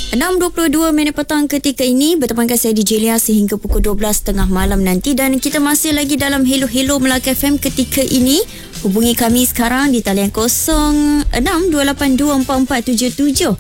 6.22 petang ketika ini bertemankan saya DJ Lia sehingga pukul 12.30 malam nanti, dan kita masih lagi dalam Hello Hello Melaka FM ketika ini. Hubungi kami sekarang di talian 0628244777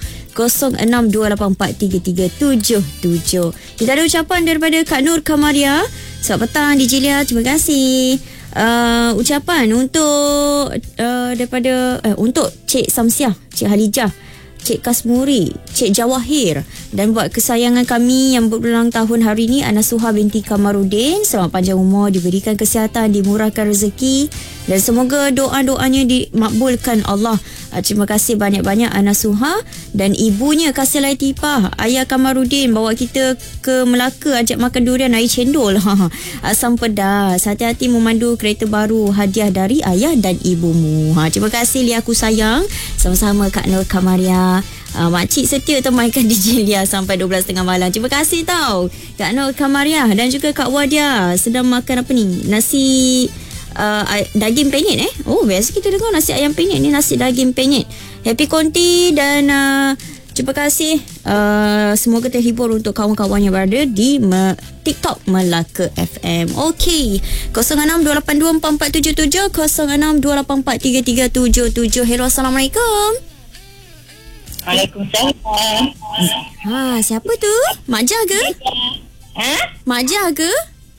0628433377. Kita ada ucapan daripada Kak Nur Kamaria. Selamat petang DJ Lia, terima kasih. Ucapan untuk daripada untuk Cik Samsiah, Cik Halijah, Cik Kasmuri, Cik Jawahir, dan buat kesayangan kami yang berulang tahun hari ini, Ana Suha binti Kamarudin. Selamat panjang umur, diberikan kesihatan, dimurahkan rezeki, dan semoga doa-doanya dimakbulkan Allah. Terima kasih banyak-banyak Ana Suha, dan ibunya Kasih Latifah, Ayah Kamarudin, bawa kita ke Melaka, ajak makan durian air cendol. Asam pedas. Hati-hati memandu kereta baru, hadiah dari ayah dan ibumu. Terima kasih Lia, aku sayang. Sama-sama Kak Nur Kamaria. Makcik setia temankan DJ Lia sampai 12.30 malam. Terima kasih tau Kak Nur Kamaria, dan juga Kak Wadia sedang makan apa ni? Nasi daging penyet Oh, biasa kita dengar nasi ayam penyet, ni nasi daging penyet. Happy Konti, dan terima kasih. Semoga terhibur untuk kawan-kawan yang berada di TikTok Melaka FM. Okey, 0628244777 0628433377. Hello, Assalamualaikum. Waalaikumsalam. Siapa tu? Mak Jah ke? Mak Jah ke?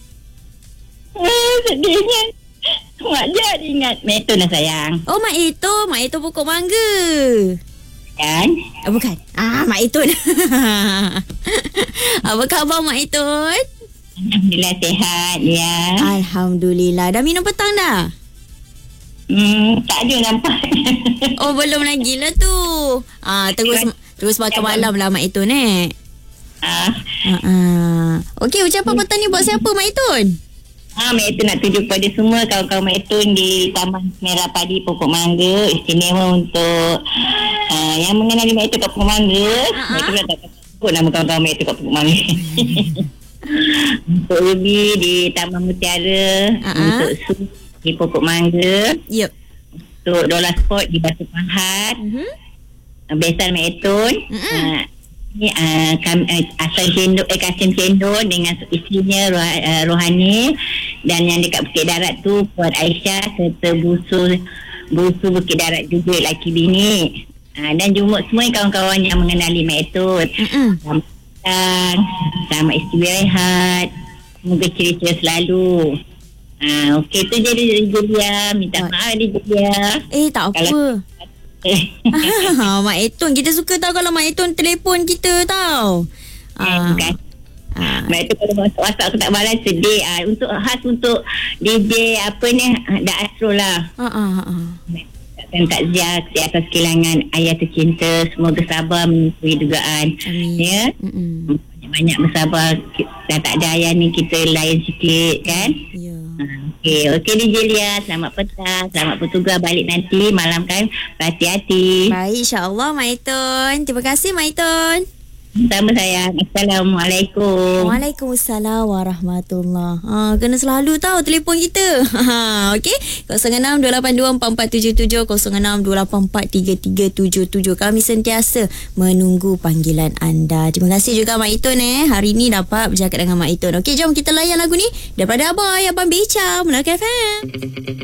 Sedihnya Mak Jah ingat Mak Eton lah sayang. Oh, Mak Eton. Mak Eton pokok mangga Kan? bukan. Mak Eton. Apa khabar Mak Eton? Alhamdulillah sihat ya. Alhamdulillah. Dah minum petang dah? Tak ada nampak. Oh, belum lagi lah tu. Terus makan malam lah Mak Eton Okey, ucapan petang ni buat siapa Mak Eton? Mak Eton nak tunjuk kepada semua kawan-kawan Mak Eton di Taman Merah Padi Pokok Mangga. Istimewa untuk yang mengenali Mak Eton kat Pokok Mangga. Mak Eton tak sebut nama kawan-kawan Mak Eton kat Pokok Mangga. Untuk Ruby di Taman Mutiara, untuk Su di Pokok Mangga, untuk Dola Sport di Batu Pahat, Besan Mak Eton, ni Kasim Cendol dengan isterinya Rohani, dan yang dekat Bukit Darat tu Puan Aisyah, serta busu Bukit Darat juga laki bini, dan jumuk semua kawan-kawan yang mengenali Mak Eton. Selamat datang, selamat istirahat, semoga ceria-ceria selalu. Okey, tu je dia. Minta maaf dia. Tak apa. Mak Eton, kita suka tahu kalau Mak Eton telefon kita tau. Bukan. Mak Eton kalau masuk WhatsApp aku tak balas, sedih. Khas untuk DJ apa ni, Dak Astro lah. Dan takziah di atas kehilangan ayah tercinta. Semoga sabar menyusui dugaan. Ya. Banyak bersabar. Dah tak ada ayah ni, kita layan sikit kan. Okey DJ Lia, selamat petang, selamat bertugas balik nanti malam kan. Berhati-hati. Baik, insya-Allah Mak Eton. Terima kasih Mak Eton. Sama sayang. Assalamualaikum. Waalaikumsalam warahmatullahi. Kena selalu tahu telefon kita. Okey, 0628244777 0628433377. Kami sentiasa menunggu panggilan anda. Terima kasih juga Mak Eton hari ini dapat bercakap dengan Mak Eton. Okey, jom kita layan lagu ni daripada Abang Beca Melaka FM.